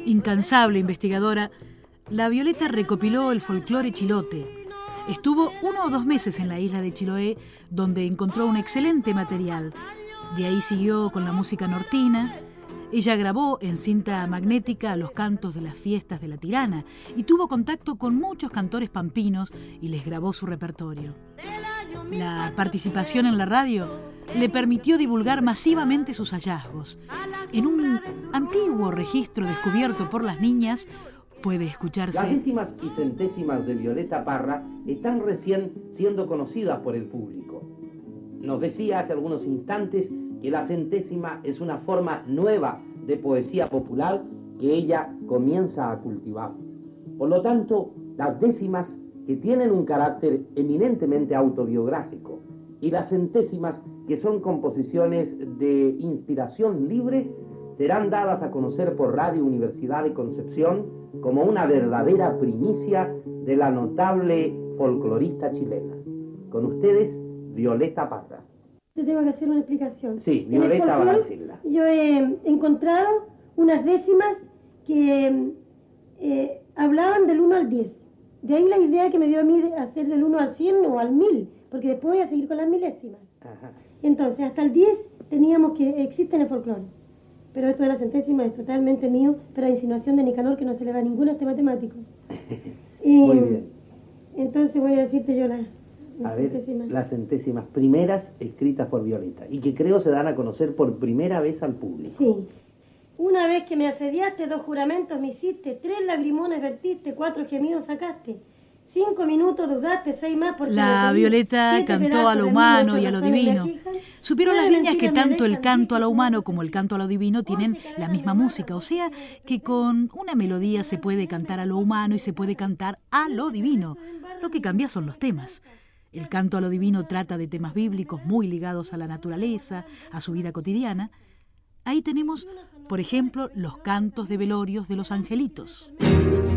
Incansable investigadora, la Violeta recopiló el folclore chilote. Estuvo 1 o 2 meses en la isla de Chiloé, donde encontró un excelente material. De ahí siguió con la música nortina. Ella grabó en cinta magnética los cantos de las fiestas de la Tirana y tuvo contacto con muchos cantores pampinos y les grabó su repertorio. La participación en la radio le permitió divulgar masivamente sus hallazgos. En un antiguo registro descubierto por las niñas puede escucharse: las décimas y centésimas de Violeta Parra están recién siendo conocidas por el público. Nos decía hace algunos instantes que la centésima es una forma nueva de poesía popular que ella comienza a cultivar. Por lo tanto, las décimas, que tienen un carácter eminentemente autobiográfico, y las centésimas, que son composiciones de inspiración libre, serán dadas a conocer por Radio Universidad de Concepción como una verdadera primicia de la notable folclorista chilena. Con ustedes, Violeta Parra. Te tengo que hacer una explicación. Sí, Violeta va a decirla. Yo he encontrado unas décimas que hablaban del 1 al 10. De ahí la idea que me dio a mí de hacer del 1 al 100 o al 1000, porque después voy a seguir con las milésimas. Ajá. Entonces, hasta el 10 teníamos que existe en el folclore. Pero esto de la centésima es totalmente mío, pero la insinuación de Nicanor que no se le va a ninguno a este matemático. Muy bien. Entonces voy a decirte yo las centésimas. Las centésimas primeras escritas por Violeta y que creo se dan a conocer por primera vez al público. Sí. Una vez que me asediaste, 2 juramentos me hiciste, 3 lagrimones vertiste, 4 gemidos sacaste, 5 minutos dudaste, 6 más por... La Violeta cantó a lo humano y a lo divino. Supieron las niñas que tanto el canto a lo humano como el canto a lo divino tienen la misma música, o sea que con una melodía se puede cantar a lo humano y se puede cantar a lo divino. Lo que cambia son los temas. El canto a lo divino trata de temas bíblicos muy ligados a la naturaleza, a su vida cotidiana. Ahí tenemos, por ejemplo, los cantos de velorios de los angelitos.